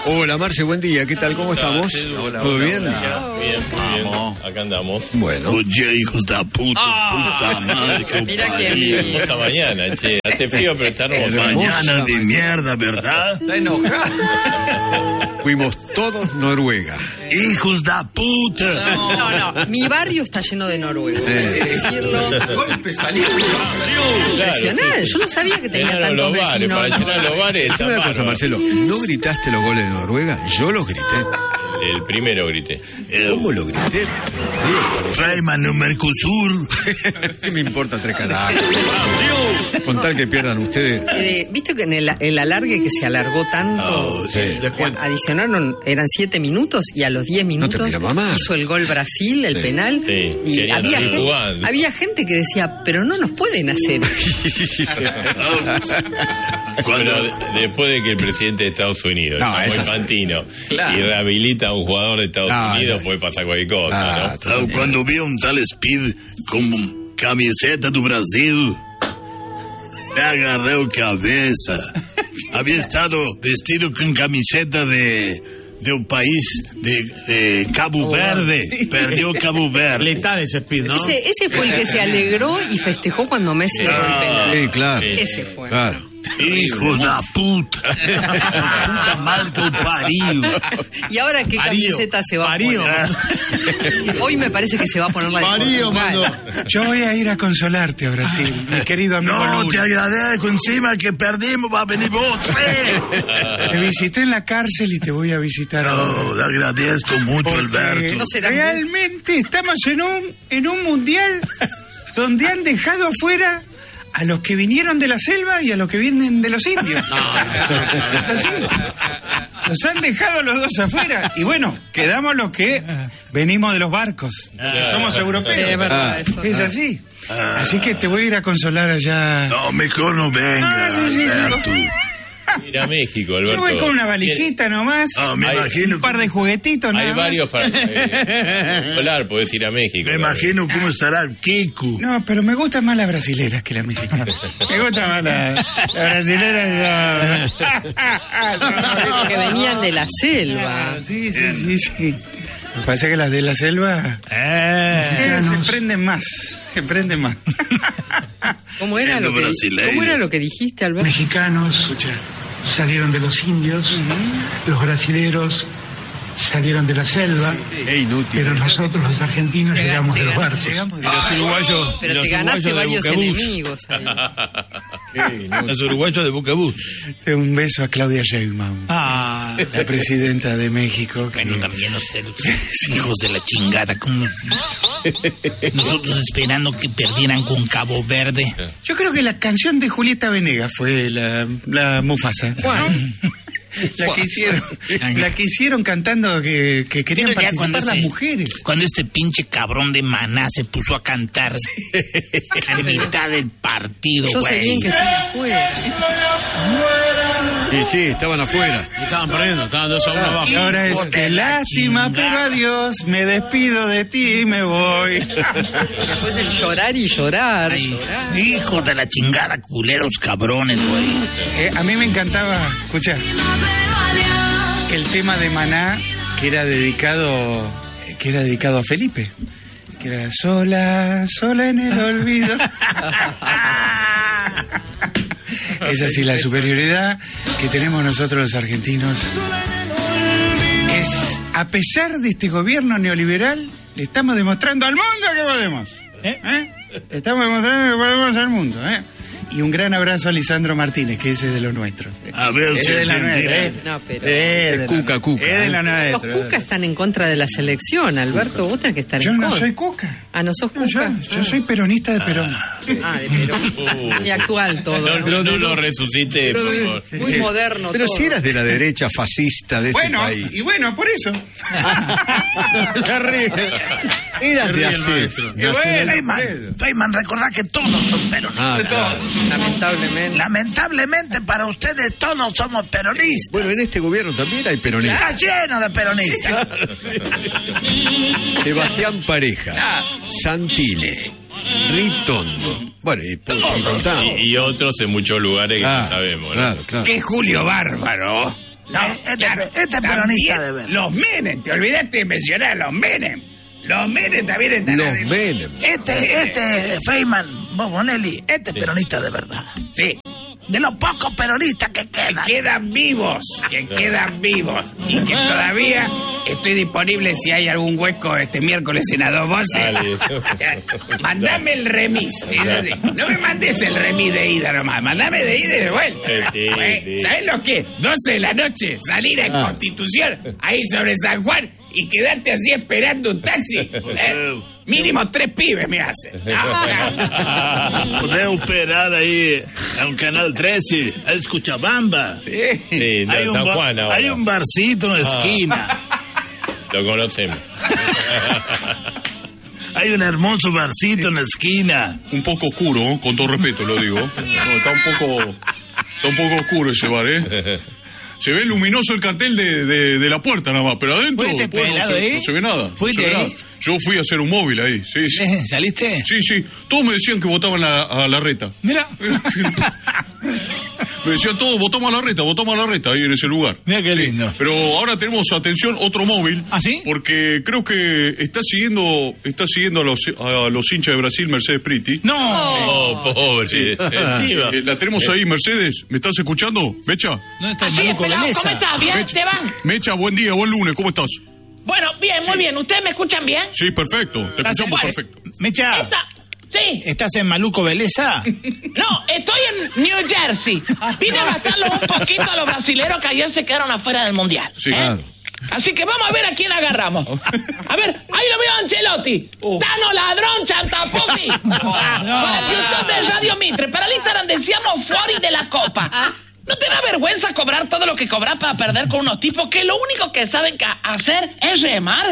Hola Marce, buen día, ¿qué tal? ¿Cómo estamos? Hola, ¿Todo bien? Bien, acá andamos. Bueno. Oye, hijos de puta madre. Mira que Hermosa mañana, che. Hace frío, pero está hermosa. Mañana de mierda, ¿verdad? está enojado. Fuimos todos Noruega. Hijos de puta. No, mi barrio está lleno de noruegos, hay que decirlo. Golpe salió. Impresionante, yo no sabía que tenía Llenaron tantos los bares, vecinos. para llenar los bares. Dime una cosa, Marcelo, ¿no gritaste los goles de Noruega? Yo los grité. El primero grité. ¿Cómo lo grité? Tráeme un Mercosur. ¿Qué me importa tres carajos? Con tal que pierdan ustedes. ¿Viste que en el alargue que se alargó tanto? Sí. Adicionaron, eran 7 minutos y a los 10 minutos miraba más. hizo el gol Brasil, el penal. Sí, Y querían seguir jugando. había gente que decía, pero no nos pueden hacer. Pero después de que el presidente de Estados Unidos, No, como eso sí. Infantino, Claro. y rehabilita a un jugador de Estados No, Unidos, no. puede pasar cualquier cosa, ¿no? Cuando vi un tal Speed con camiseta do Brasil, me agarré la cabeza. Había estado vestido con camiseta de un país de Cabo Verde. Perdió Cabo Verde. Letal ese speed, ¿no? Ese fue el que se alegró y festejó cuando Messi erró el penal. Sí, claro. Ese fue. Claro. Hijo de puta. Puta madre que pariu. ¿Y ahora qué camiseta se va a poner? Hoy me parece que se va a poner la de Portugal. Yo voy a ir a consolarte a Brasil, mi querido amigo No, Lula. te agradezco. Encima que perdimos, va a venir vos. Te visité en la cárcel y te voy a visitar ahora. No, te agradezco mucho, Porque Alberto. No será realmente estamos en un mundial donde han dejado afuera a los que vinieron de la selva y a los que vienen de los indios. Así. Los han dejado los dos afuera. Y bueno, quedamos los que venimos de los barcos. Somos europeos. Es verdad, eso. Es así. Así que te voy a ir a consolar allá. No, mejor no venga, Sí. Alberto. Ir a México, Alberto. Yo voy con una valijita nomás. No, me Hay imagino. Un par de juguetitos, Hay nada varios más. para volar, podés ir a México. Me imagino cómo estará Kiku. No, pero me gustan más las brasileras que las mexicanas. Me gustan más las brasileras. Que venían de la selva. Sí. Me parece que las de la selva se prenden más. ¿Cómo era En lo los que, brasileiros. ¿cómo era lo que dijiste, Alberto? Mexicanos salieron de los indios, los brasileros salieron de la selva, Es inútil. pero nosotros los argentinos llegamos de los barcos. Los uruguayos. Pero te ganaste varios enemigos ahí. Los uruguayos de Bucabús. Un beso a Claudia Sheinbaum, la presidenta de México. Que... Bueno, también ustedes, hijos de la chingada, como nosotros esperando que perdieran con Cabo Verde. Yo creo que la canción de Julieta Venegas fue la Mufasa. La que hicieron cantando que querían Pero ya participar cuando las mujeres. Cuando este pinche cabrón de Maná se puso a cantar a mitad del partido, Yo sé bien que están afuera. Y sí, estaban afuera. Estaban perdiendo, estaban 2-1 abajo. Y ahora es que lástima, pero adiós, me despido de ti y me voy. Después el llorar y llorar. Hijos de la chingada, culeros cabrones, güey. A mí me encantaba, escucha, el tema de Maná que era dedicado a Felipe, que era sola en el olvido. Es así la superioridad que tenemos nosotros los argentinos. Es, a pesar de este gobierno neoliberal, le estamos demostrando al mundo que podemos. Estamos demostrando que podemos al mundo. Y un gran abrazo a Lisandro Martínez, que ese es de lo nuestro. A ver si Es de la entendí. No, pero El Cuca. Es de lo los nuestro. Cuca están en contra de la selección, Alberto. Vos tenés que estar Yo en no contra. soy Cuca. Ah, ¿no sos No, Cuca? yo soy peronista de Perón. Ah, de Perón. Y actual todo. No lo resucité, por favor. Muy moderno Pero todo. si eras de la derecha fascista de este Bueno, país. y bueno, por eso. Eras de hacer. Feynman, recordá que todos son peronistas. Lamentablemente. Lamentablemente para ustedes todos somos peronistas. Bueno, en este gobierno también hay peronistas. Está lleno de peronistas. Sebastián Pareja, Santile, Ritondo. Bueno, y contamos. Y otros en muchos lugares que no Claro, sabemos, ¿no? claro. Que Julio Bárbaro No, este es peronista de verdad. Los Menem, te olvidaste de mencionar a los Menem. Los Menem también están. Los Menem. Este Feynman, Bonelli, este es peronista de verdad. Sí. De los pocos peronistas que quedan. Quedan vivos. Y que todavía estoy disponible si hay algún hueco este miércoles en A Dos Voces. Mandame el remis. Eso sí. No me mandes el remis de ida nomás. Mandame de ida y de vuelta. ¿Sabés lo que? 12 de la noche, salir a Constitución, ahí sobre San Juan, y quedarte así esperando un taxi. Mínimo 3 pibes me hacen. Podés operar ahí en un canal 13, a Escuchabamba. Sí, hay San Juan ahora. Hay un barcito en la esquina. Lo conocemos. Hay un hermoso barcito en la esquina. Un poco oscuro, con todo respeto lo digo. No, está un poco oscuro ese bar, ¿eh? Se ve luminoso el cartel de la puerta nada más, pero adentro no se ve nada. ¿Fuiste ahí? Yo fui a hacer un móvil ahí, sí. ¿Saliste? Sí. Todos me decían que votaban a Larreta. Mira. Me decían todos, votamos a Larreta ahí en ese lugar. Mira qué lindo. Pero ahora tenemos, atención, otro móvil. ¿Ah, sí? Porque creo que está siguiendo a los hinchas de Brasil, Mercedes Priti. No. Oh, pobre. Sí. La tenemos ahí, Mercedes. ¿Me estás escuchando, Mecha? ¿Dónde está el Maluco Beleza? ¿Cómo estás? ¿Bien? ¿Te van? Mecha, buen día, buen lunes, ¿cómo estás? Bueno, bien, muy bien. ¿Ustedes me escuchan bien? Sí, perfecto. Te escuchamos perfecto. Mecha. Sí. ¿Estás en Maluco Beleza? No, estoy en New Jersey. Vine a gastarlo un poquito a los brasileros que ayer se quedaron afuera del Mundial. Sí, claro. Así que vamos a ver a quién agarramos. A ver, ahí lo veo a Ancelotti. Tano Ladrón, Chantaputi. Para el YouTube de Radio Mitre, para el Instagram decíamos Fuori de la Copa. ¿No te da vergüenza cobrar todo lo que cobras para perder con unos tipos que lo único que saben hacer es remar?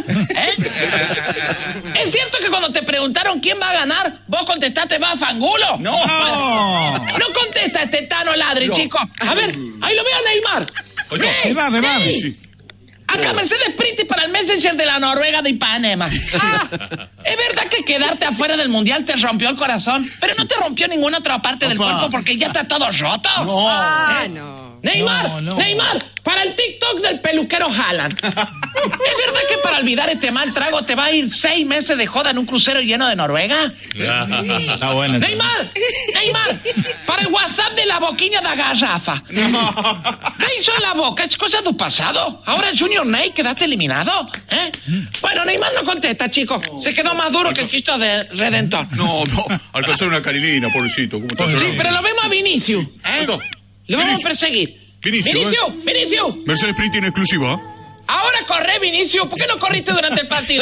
¿Es cierto que cuando te preguntaron quién va a ganar, vos contestaste va a Fangulo? No. No contesta este Tano Ladri, no. Chico. A ver, ahí lo veo a Neymar. Neymar. Sí. Acá Mercedes Priti para el Messenger de la Noruega de Ipanema. Es verdad que quedarte afuera del Mundial te rompió el corazón, pero no te rompió ninguna otra parte del cuerpo porque ya está todo roto. No. Neymar, para el TikTok del peluquero Haaland. ¿Es verdad que para olvidar este mal trago te va a ir 6 meses de joda en un crucero lleno de Noruega? Está bueno. Neymar, para el WhatsApp de la boquinha da garrafa. Nelson La Boca, es cosa del pasado. Ahora el Junior Ney quedaste eliminado. Bueno, Neymar no contesta, chicos. Se quedó más duro que el Cristo de Redentor. No, alcanzó una carilina, pobrecito. ¿Cómo está llorando? Sí, pero lo vemos a Vinicius. Lo vamos a perseguir. Vinicius. Mercedes Priti en exclusiva. Ahora corre, Vinicius. ¿Por qué no corriste durante el partido?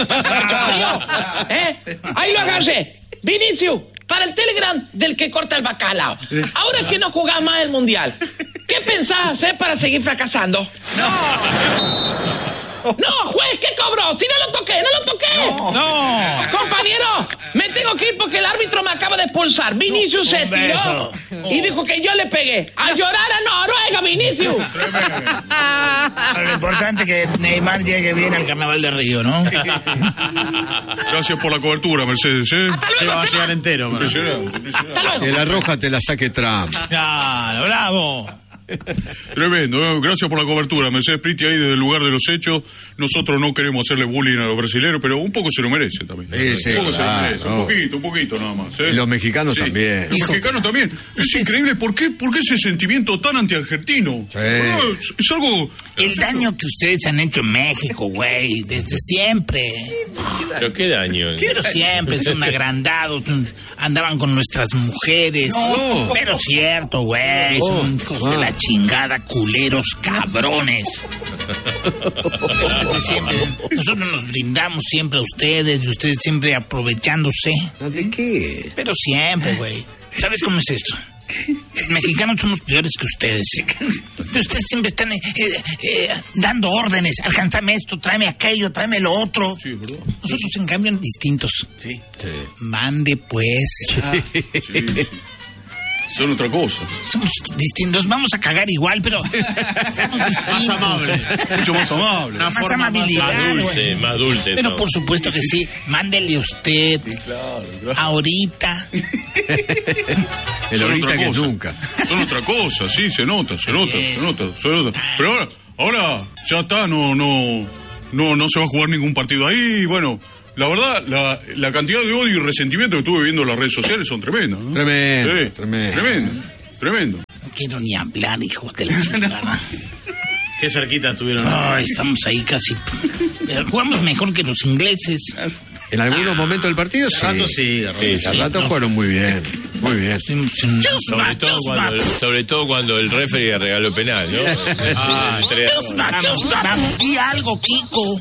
Ahí lo agarré. Vinicius, para el Telegram del que corta el bacalao. Ahora que no jugás más el Mundial, ¿qué pensás hacer para seguir fracasando? No, juez, ¿qué cobró? Si no lo toqué. No. Compañero, me tengo que ir porque el árbitro me acaba de expulsar. Vinicius se tiró y dijo que yo le pegué. A llorar a Noruega, Vinicius. Lo importante es que Neymar llegue bien al Carnaval de Río, ¿no? Gracias por la cobertura, Mercedes, Hasta luego, se va a llegar entero. Impresionante. Hasta luego. Que la roja te la saque Trump. Claro, bravo. Tremendo, gracias por la cobertura, Mercedes Priti ahí desde el lugar de los hechos. Nosotros no queremos hacerle bullying a los brasileños, pero un poco se lo merece también. Sí, un poco claro, se lo merece, un poquito nada más. Y los mexicanos también. Los mexicanos también. Es increíble, ¿por qué ese sentimiento tan anti-argentino? Sí. Es algo... El daño que ustedes han hecho en México, güey, desde siempre. ¿Pero qué daño? Pero siempre son agrandados, andaban con nuestras mujeres. No. Pero cierto, güey, son hijos de la chingada, culeros, cabrones. Nosotros nos brindamos siempre a ustedes y ustedes siempre aprovechándose. ¿De qué? Pero siempre, güey. ¿Sabes cómo es esto? Los mexicanos somos peores que ustedes. Pero ustedes siempre están dando órdenes. Alcánzame esto, tráeme aquello, tráeme lo otro. Sí, ¿verdad? Nosotros, en cambio, distintos. Sí. Mande, pues. Sí. Son otra cosa. Somos distintos. Vamos a cagar igual, pero Más amable. Mucho más amable. Más amabilidad. Más dulce. Pero todo. por supuesto que sí. Mándele usted. Sí, claro. Ahorita. El ahorita que nunca. Son otra cosa, sí, se nota. Pero ahora ya está, no se va a jugar ningún partido ahí. Bueno, la verdad, la cantidad de odio y resentimiento que estuve viendo en las redes sociales son tremendas, ¿no? Tremendo. No quiero ni hablar, hijos de la chingada. Qué cerquita estuvieron. Ay, estamos ahí casi. Jugamos mejor que los ingleses. En algunos momentos del partido, sí. Al rato jugaron muy bien. Sobre todo cuando el referee regaló penal, ¿no? Di algo, Kiko.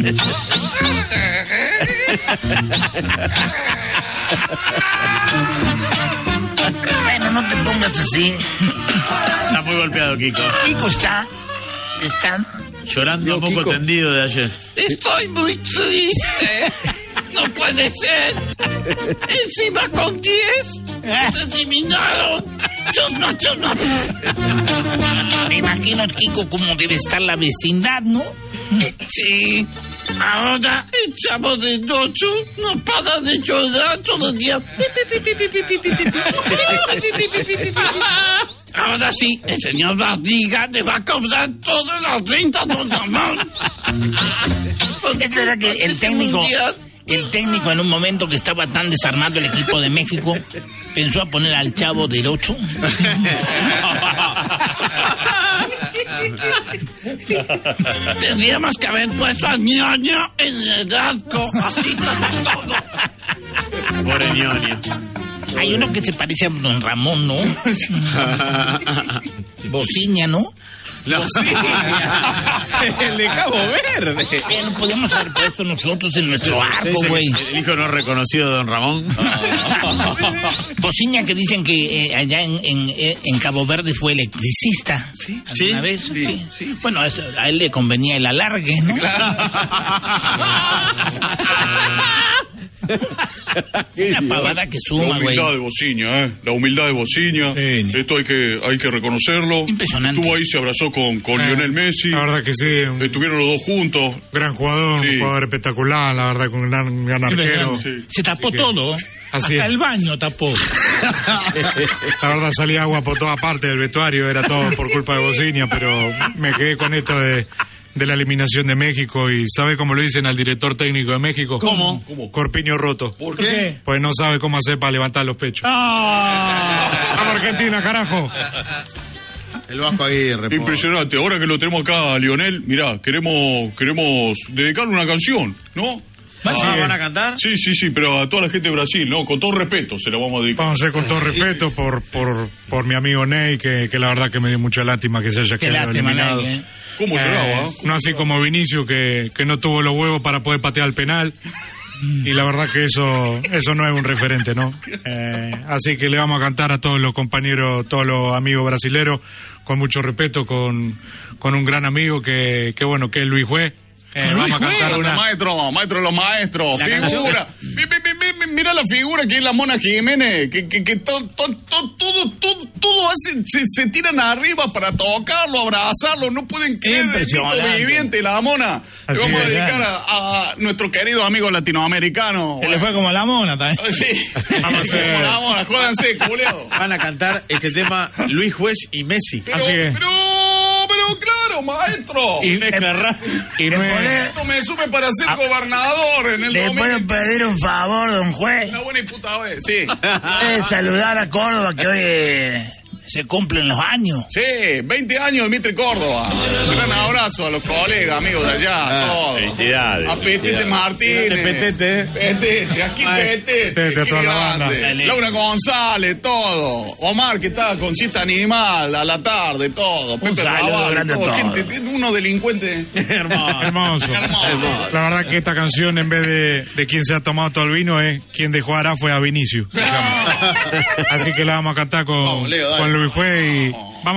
Bueno, no te pongas así. Está muy golpeado, Kiko. Kiko está llorando un poco Kiko. Tendido de ayer. Estoy muy triste. No puede ser. Encima con 10 se eliminaron. Chusma. Me imagino, Kiko, cómo debe estar la vecindad, ¿no? Sí. Ahora el chavo de 8 no para de llorar todo el día. Ahora sí, el señor Barriga te va a cobrar todas las rentas, don Ramón. Es verdad que el técnico en un momento que estaba tan desarmado el equipo de México, pensó a poner al chavo del 8. Tendríamos que haber puesto a Ñoño en el arco, así todo. Pobre Ñoño. Hay uno que se parece a don Ramón, ¿no? Bociña, ¿no? El de Cabo Verde. Lo podemos haber puesto nosotros en nuestro arco, güey. El hijo no reconocido de don Ramón. Bociña, que dicen que allá en Cabo Verde fue electricista. ¿Sí? ¿Alguna vez? Sí. Bueno, a él le convenía el alargue, ¿no? Una pavada que suma, güey. La humildad de Bociña, La humildad de Bociña. Sí. Esto hay que reconocerlo. Impresionante. Estuvo ahí, se abrazó con Lionel Messi. La verdad que sí. Estuvieron los dos juntos. Gran jugador, un jugador espectacular, la verdad, con un gran arquero. Sí. Se tapó todo. Así hasta es. El baño tapó. La verdad, salía agua por toda parte del vestuario, era todo por culpa de Bociña, pero me quedé con esto de la eliminación de México. ¿Y sabe cómo lo dicen al director técnico de México? ¿Cómo? Corpiño roto. ¿Por qué? Pues no sabe cómo hacer para levantar los pechos. ¡Vamos Argentina, carajo! El Vasco Aguirre. Impresionante. Ahora que lo tenemos acá, Lionel, mirá, queremos dedicarle una canción, ¿no? ¿Van a cantar? Sí, pero a toda la gente de Brasil, ¿no? Con todo respeto se la vamos a dedicar. Vamos a hacer con todo respeto por mi amigo Ney, que la verdad que me dio mucha lástima que se haya quedado eliminado. Ney, ¿Cómo lloraba? No así como Vinicius, que no tuvo los huevos para poder patear el penal. Y la verdad que eso no es un referente, ¿no? Así que le vamos a cantar a todos los compañeros, todos los amigos brasileros, con mucho respeto, con un gran amigo que es Luis Juez. Vamos a cantar una... Maestro de los maestros, figura. Mira la figura que es la Mona Jiménez, que todo se tiran arriba para tocarlo, abrazarlo, no pueden creer el grito viviente, la Mona. Le vamos a dedicar a nuestro querido amigo latinoamericano. Que le fue como la Mona también. Sí, vamos a hacer como la Mona, jódanse, culeado. Van a cantar este tema Luis Juez y Messi. Pero claro, maestro. Y esto me sube para ser gobernador en el ¿Le 2000. puedo pedir un favor, don juez? Una buena y puta vez, sí. Saludar a Córdoba, que hoy se cumplen los años. Sí, 20 años de Mitre Córdoba. Un gran abrazo a los colegas, amigos de allá, todos. Felicidades. A Petete Martínez. Petete, aquí Petete. Toda la banda. Laura González, todo. Omar, que está con Siesta Animal a la tarde, todo. Pepe Raval, todo. Gente, unos delincuentes. Hermoso. La verdad que esta canción, en vez de quien se ha tomado todo el vino, es quien dejó hará fue a Vinicius. Así que la vamos a cantar con Luis Juez